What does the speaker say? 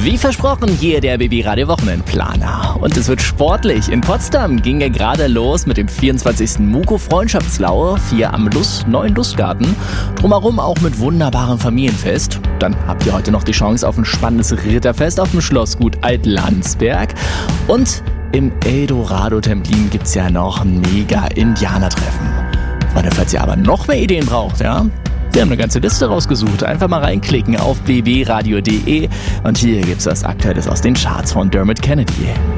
Wie versprochen, hier der BB Radio Wochenendplaner. Und es wird sportlich. In Potsdam ging er gerade los mit dem 24. Muko Freundschaftslauf hier am neuen Lustgarten. Drumherum auch mit wunderbarem Familienfest. Dann habt ihr heute noch die Chance auf ein spannendes Ritterfest auf dem Schlossgut Alt-Landsberg. Und im Eldorado Templin gibt's ja noch ein mega Indianertreffen. Freunde, falls ihr aber noch mehr Ideen braucht, ja? Wir haben eine ganze Liste rausgesucht. Einfach mal reinklicken auf bbradio.de und hier gibt's was Aktuelles aus den Charts von Dermot Kennedy.